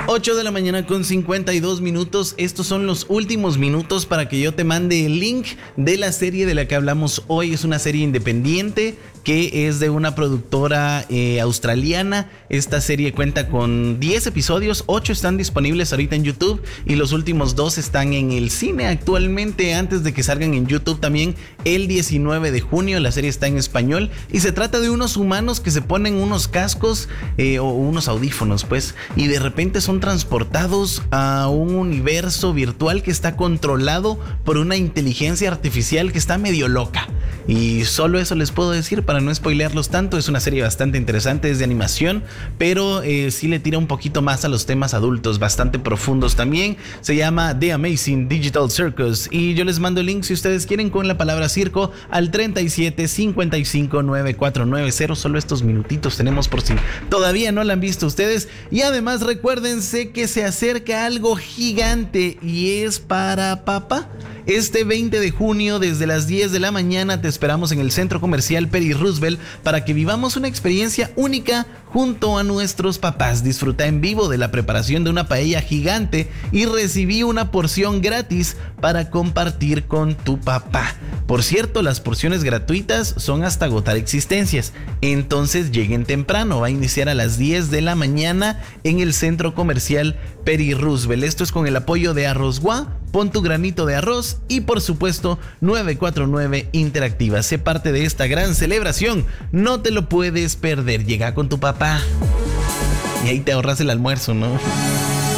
8 de la mañana con 52 minutos. Estos son los últimos minutos para que yo te mande el link de la serie de la que hablamos hoy. Es una serie independiente que es de una productora australiana. Esta serie cuenta con 10 episodios, 8 están disponibles ahorita en YouTube y los últimos 2 están en el cine actualmente, antes de que salgan en YouTube también el 19 de junio. La serie está en español y se trata de unos humanos que se ponen unos cascos o unos audífonos, pues, y de repente son transportados a un universo virtual que está controlado por una inteligencia artificial que está medio loca. Y solo eso les puedo decir para no spoilearlos tanto. Es una serie bastante interesante, es de animación, pero sí le tira un poquito más a los temas adultos, bastante profundos también. Se llama The Amazing Digital Circus y yo les mando el link si ustedes quieren con la palabra circo al 37 55 9490. Solo estos minutitos tenemos por si todavía no la han visto ustedes. Y además recuérdense que se acerca algo gigante y es para papá. Este 20 de junio desde las 10 de la mañana te esperamos en el Centro Comercial Perry Roosevelt para que vivamos una experiencia única junto a nuestros papás. Disfruta en vivo de la preparación de una paella gigante y recibí una porción gratis para compartir con tu papá. Por cierto, las porciones gratuitas son hasta agotar existencias, entonces lleguen temprano. Va a iniciar a las 10 de la mañana en el Centro Comercial Perry Roosevelt. Esto es con el apoyo de Arrozgua, Pon tu granito de arroz y por supuesto 949 Interactiva. Sé parte de esta gran celebración, no te lo puedes perder. Llega con tu papá y ahí te ahorras el almuerzo, ¿no?